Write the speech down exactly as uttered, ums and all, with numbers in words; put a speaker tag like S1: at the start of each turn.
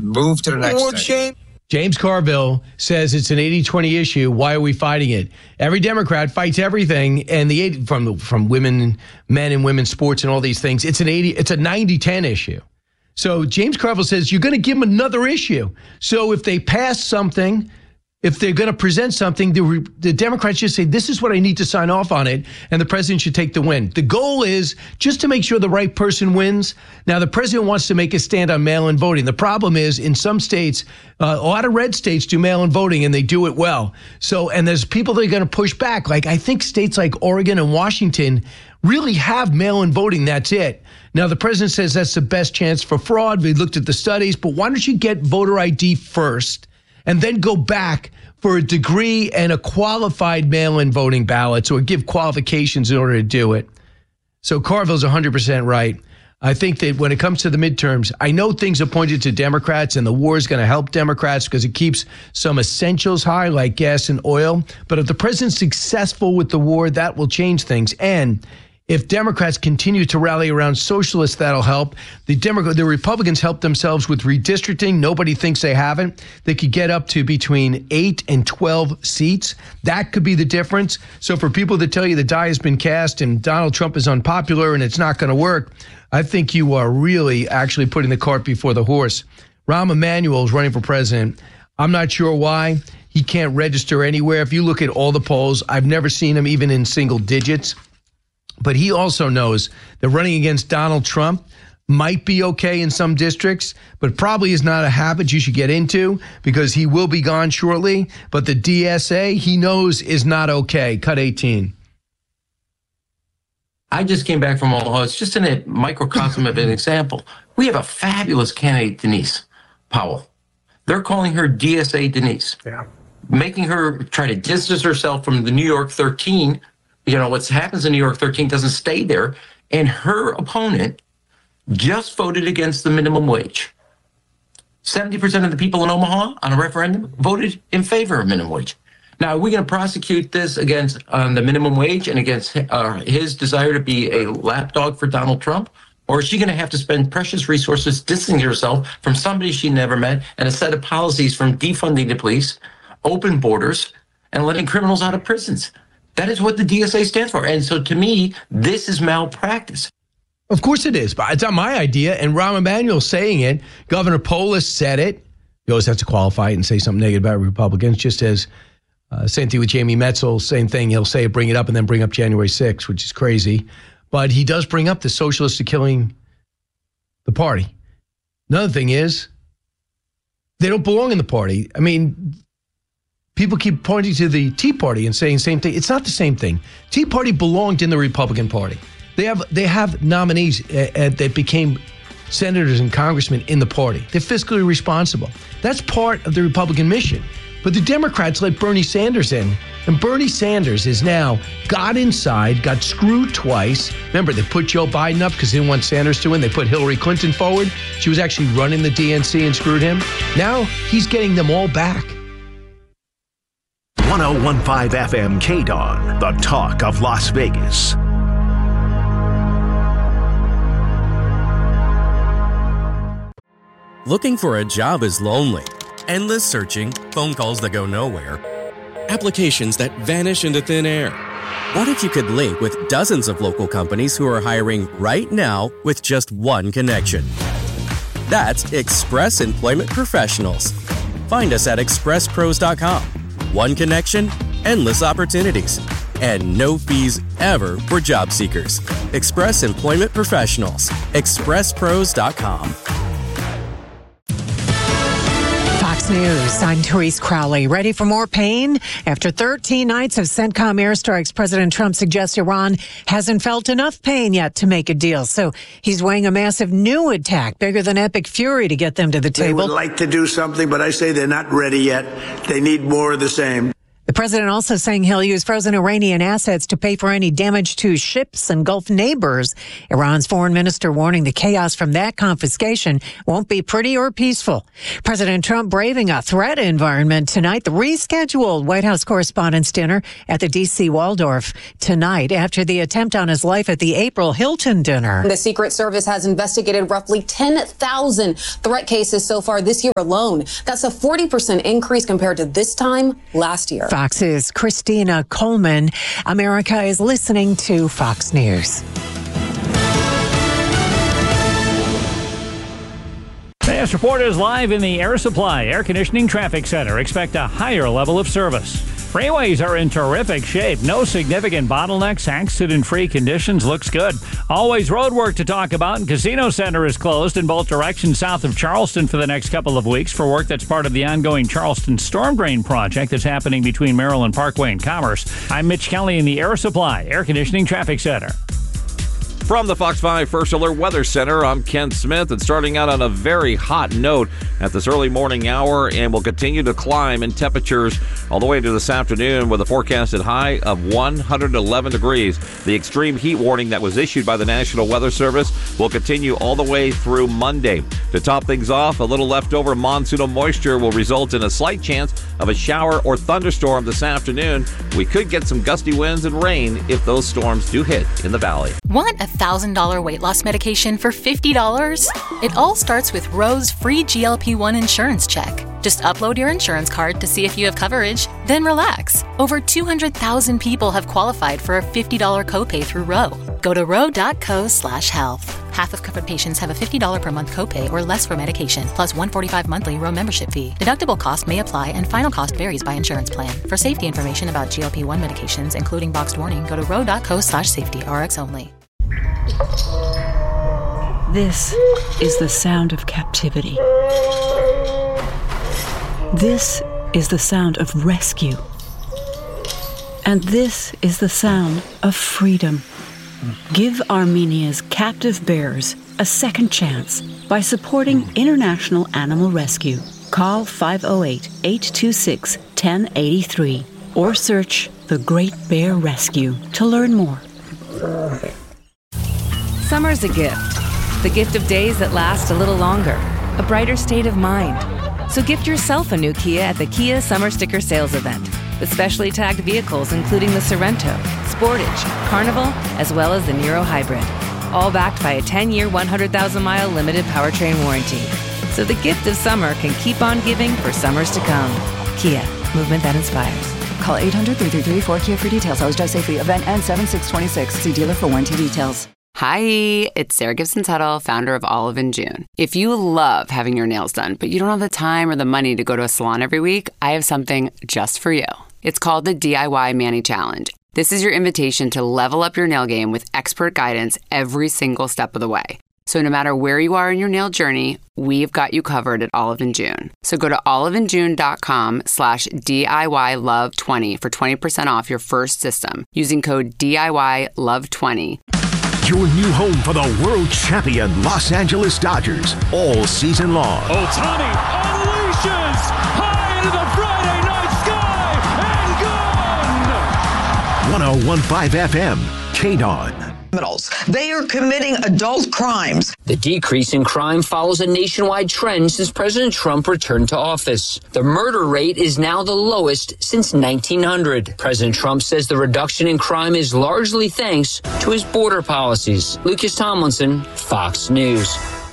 S1: move to the next
S2: well,
S1: thing.
S2: James,
S3: James Carville says it's an eighty twenty issue. Why are we fighting it? Every Democrat fights everything, and the eighty, from from women, men and women's sports and all these things. It's an eighty, it's a ninety ten issue. So James Carville says you're going to give them another issue. So if they pass something, if they're going to present something, the, the Democrats just say, this is what I need to sign off on it, and the president should take the win. The goal is just to make sure the right person wins. Now, the president wants to make a stand on mail-in voting. The problem is, in some states, uh, a lot of red states do mail-in voting, and they do it well. So, and there's people that are going to push back. Like, I think states like Oregon and Washington really have mail-in voting. That's it. Now, the president says that's the best chance for fraud. We looked at the studies, but why don't you get voter I D first and then go back for a degree and a qualified mail-in voting ballots, or give qualifications in order to do it? So Carville's one hundred percent right. I think that when it comes to the midterms, I know things are pointed to Democrats, and the war is going to help Democrats because it keeps some essentials high like gas and oil. But if the president's successful with the war, that will change things. And if Democrats continue to rally around socialists, that'll help. The Democrat, the Republicans help themselves with redistricting. Nobody thinks they haven't. They could get up to between eight and twelve seats. That could be the difference. So for people that tell you the die has been cast and Donald Trump is unpopular and it's not going to work, I think you are really actually putting the cart before the horse. Rahm Emanuel is running for president. I'm not sure why. He can't register anywhere. If you look at all the polls, I've never seen him even in single digits. But he also knows that running against Donald Trump might be okay in some districts, but probably is not a habit you should get into because he will be gone shortly. But the D S A, he knows, is not okay. Cut eighteen.
S4: I just came back from Omaha. It's just in a microcosm of an example. We have a fabulous candidate, Denise Powell. They're calling her D S A Denise, yeah. Making her try to distance herself from the New York thirteen. You know, what happens in New York thirteen doesn't stay there. And her opponent just voted against the minimum wage. seventy percent of the people in Omaha on a referendum voted in favor of minimum wage. Now, are we going to prosecute this against um, the minimum wage and against uh, his desire to be a lapdog for Donald Trump? Or is she going to have to spend precious resources distancing herself from somebody she never met and a set of policies from defunding the police, open borders, and letting criminals out of prisons? That is what the D S A stands for. And so to me, this is malpractice.
S3: Of course it is, but it's not my idea. And Rahm Emanuel's saying it. Governor Polis said it. He always has to qualify it and say something negative about Republicans, just as uh, same thing with Jamie Metzel, same thing. He'll say, bring it up and then bring up January sixth, which is crazy. But he does bring up the socialists are killing the party. Another thing is, they don't belong in the party. I mean, people keep pointing to the Tea Party and saying the same thing. It's not the same thing. Tea Party belonged in the Republican Party. They have they have nominees uh, uh, that became senators and congressmen in the party. They're fiscally responsible. That's part of the Republican mission. But the Democrats let Bernie Sanders in. And Bernie Sanders is now got inside, got screwed twice. Remember, they put Joe Biden up because they didn't want Sanders to win. They put Hillary Clinton forward. She was actually running the D N C and screwed him. Now he's getting them all back.
S5: one oh one point five F M K D O N, the talk of Las Vegas.
S6: Looking for a job is lonely. Endless searching, phone calls that go nowhere, applications that vanish into thin air. What if you could link with dozens of local companies who are hiring right now with just one connection? That's Express Employment Professionals. Find us at express pros dot com. One connection, endless opportunities, and no fees ever for job seekers. Express Employment Professionals. express pros dot com.
S7: Fox News, I'm Therese Crowley. Ready for more pain? After thirteen nights of CENTCOM airstrikes, President Trump suggests Iran hasn't felt enough pain yet to make a deal. So he's weighing a massive new attack, bigger than Epic Fury, to get them to the table.
S8: They would like to do something, but I say they're not ready yet. They need more of the same.
S7: The president also saying he'll use frozen Iranian assets to pay for any damage to ships and Gulf neighbors. Iran's foreign minister warning the chaos from that confiscation won't be pretty or peaceful. President Trump braving a threat environment tonight. The rescheduled White House Correspondents' Dinner at the D C Waldorf tonight after the attempt on his life at the April Hilton dinner.
S1: The Secret Service has investigated roughly ten thousand threat cases so far this year alone. That's a forty percent increase compared to this time last year.
S7: Fox's Christina Coleman. America is listening to Fox News.
S2: This report is live in the Air Supply Air Conditioning Traffic Center. Expect a higher level of service. Freeways are in terrific shape. No significant bottlenecks. Accident-free conditions. Looks good. Always road work to talk about. And Casino Center is closed in both directions south of Charleston for the next couple of weeks for work that's part of the ongoing Charleston Storm Drain project that's happening between Maryland Parkway and Commerce. I'm Mitch Kelly in the Air Supply Air Conditioning Traffic Center.
S8: From the Fox five First Alert Weather Center, I'm Ken Smith, and starting out on a very hot note at this early morning hour, and will continue to climb in temperatures all the way to this afternoon with a forecasted high of one hundred eleven degrees. The extreme heat warning that was issued by the National Weather Service will continue all the way through Monday. To top things off, a little leftover monsoonal moisture will result in a slight chance of a shower or thunderstorm this afternoon. We could get some gusty winds and rain if those storms do hit in the valley.
S9: Want a one thousand dollars weight loss medication for fifty dollars? It all starts with Roe's free G L P one insurance check. Just upload your insurance card to see if you have coverage, then relax. Over two hundred thousand people have qualified for a fifty dollars copay through Roe. Go to roe.co slash health. Half of covered patients have a fifty dollars per month copay or less for medication, plus one hundred forty-five dollars monthly Roe membership fee. Deductible cost may apply and final cost varies by insurance plan. For safety information about G L P one medications, including boxed warning, go to roe.co slash safety, Rx only.
S10: This is the sound of captivity. This is the sound of rescue. And this is the sound of freedom. Give Armenia's captive bears a second chance by supporting International Animal Rescue. Call five oh eight, eight two six, one oh eight three or search The Great Bear Rescue to learn more.
S11: Summer's a gift. The gift of days that last a little longer. A brighter state of mind. So gift yourself a new Kia at the Kia Summer Sticker Sales Event. With specially tagged vehicles including the Sorrento, Sportage, Carnival, as well as the Niro Hybrid. All backed by a ten-year, one hundred thousand mile limited powertrain warranty. So the gift of summer can keep on giving for summers to come. Kia, movement that inspires.
S12: Call eight hundred, three three three, four K I A for details. Always drive safely. Event ends seven six twenty-six. See dealer for warranty details.
S13: Hi, it's Sarah Gibson Tuttle, founder of Olive and June. If you love having your nails done, but you don't have the time or the money to go to a salon every week, I have something just for you. It's called the D I Y Mani Challenge. This is your invitation to level up your nail game with expert guidance every single step of the way. So no matter where you are in your nail journey, we've got you covered at Olive and June. So go to oliveandjune.com slash DIY love 20 for twenty percent off your first system using code D I Y love twenty.
S5: Your new home for the world champion Los Angeles Dodgers all season long.
S14: Ohtani unleashes high into the Friday night sky and gone!
S5: one oh one point five F M, K D O N.
S15: They are committing adult crimes.
S16: The decrease in crime follows a nationwide trend since President Trump returned to office. The murder rate is now the lowest since nineteen hundred. President Trump says the reduction in crime is largely thanks to his border policies. Lucas Tomlinson, Fox News.